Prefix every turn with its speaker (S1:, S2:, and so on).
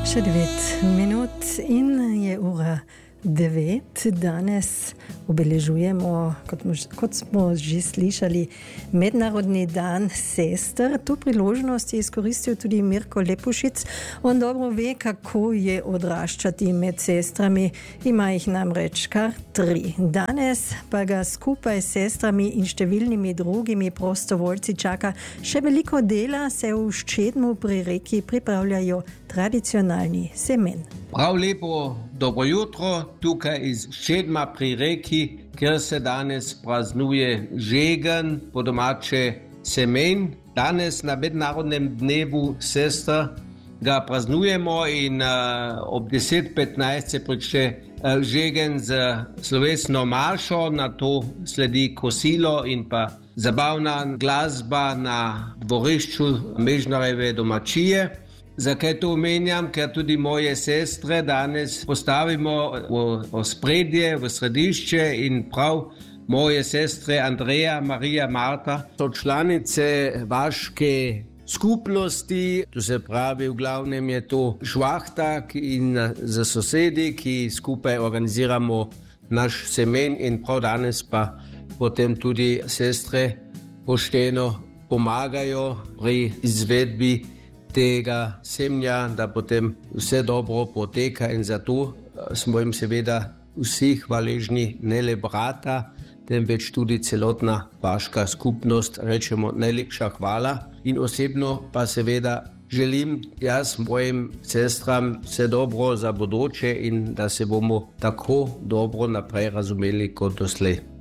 S1: Še 9 minut in je ura 9. Danes obeležujemo, kot smo že slišali, Mednarodni dan sester. Tu priložnost je izkoristil tudi Mirko Lepušic. On dobro ve, kako je odraščati med sestrami. Ima jih namreč kar 3. Danes pa ga skupaj s sestrami in številnimi drugimi prostovoljci čaka še veliko dela, se v Ščedmu pri Reki pripravljajo tradicionalni semen.
S2: Prav lepo dobro jutro tukaj iz Ščedma pri Reki, kjer se danes praznuje žegen, po domače semen. Danes na Mednarodnem dnevu sester ga praznujemo in ob 10:15 se prične žegen z slovesno maršo, na to sledi kosilo in pa zabavna glasba na dvorišču Mežnarjeve domačije. Zakaj to omenjam? Ker tudi moje sestre danes postavimo v ospredje, v središče in prav moje sestre Andreja, Marija, Marta so članice vaške skupnosti, to se pravi, v glavnem je to švahta in za sosedi, ki skupaj organiziramo naš semen in prav danes pa potem tudi sestre pošteno pomagajo pri izvedbi tega semnja, da potem vse dobro poteka in zato smo jim seveda vsi hvaležni, ne le brata, temveč tudi celotna vaška skupnost, rečemo najlepša hvala. In osebno pa seveda želim jaz mojim sestram vse dobro za bodoče in da se bomo tako dobro naprej razumeli kot doslej.